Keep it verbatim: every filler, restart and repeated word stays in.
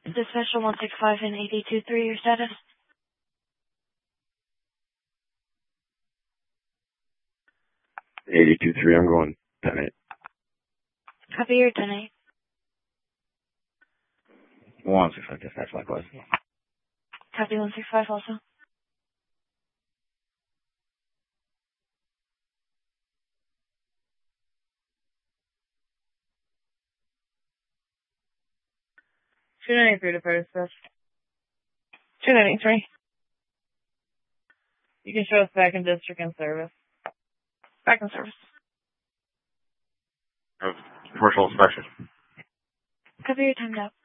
Dispatcher one six five and eighty-two three, your status? eighty-two three, I'm going ten eight. Copy your ten eight. one six five, dispatch likewise. Copy one six five also. two ninety-three to first dispatch. two ninety-three. You can show us back in district and service. Back in service. Commercial inspection. Copy your timed out.